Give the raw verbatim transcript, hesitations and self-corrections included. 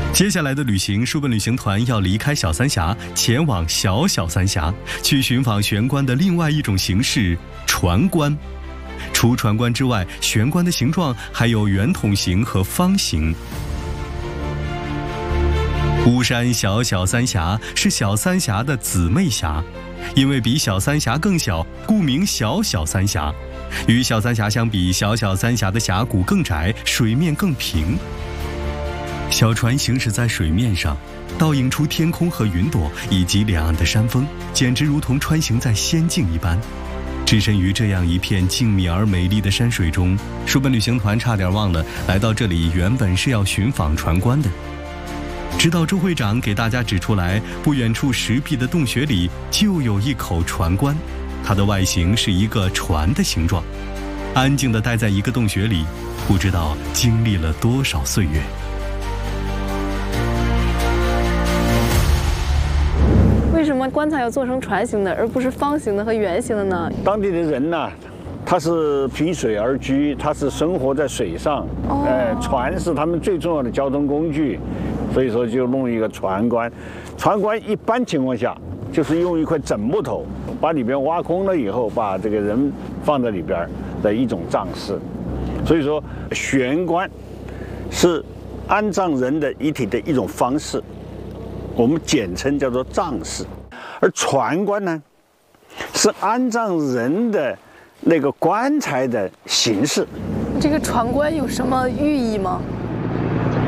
接下来的旅行，书本旅行团要离开小三峡，前往小小三峡，去寻访悬棺的另外一种形式——船棺。除船棺之外，悬棺的形状还有圆筒形和方形。巫山小小三峡是小三峡的姊妹峡，因为比小三峡更小，故名小小三峡。与小三峡相比，小小三峡的峡谷更窄，水面更平。小船行驶在水面上，倒映出天空和云朵以及两岸的山峰，简直如同穿行在仙境一般。置身于这样一片静谧而美丽的山水中，书本旅行团差点忘了来到这里原本是要寻访船棺的。直到周会长给大家指出来，不远处石壁的洞穴里就有一口船棺，它的外形是一个船的形状。安静地待在一个洞穴里，不知道经历了多少岁月。 为什么棺材要做成船形的，而不是方形的和圆形的呢？ 当地的人呢，他是凭水而居，他是生活在水上，哦、呃，船是他们最重要的交通工具，所以说就弄一个船棺。船棺一般情况下就是用一块整木头把里边挖空了以后，把这个人放在里边的一种葬式。所以说，悬棺是安葬人的遗体的一种方式。我们简称叫做葬式，而船棺呢，是安葬人的那个棺材的形式。 这个船棺有什么寓意吗？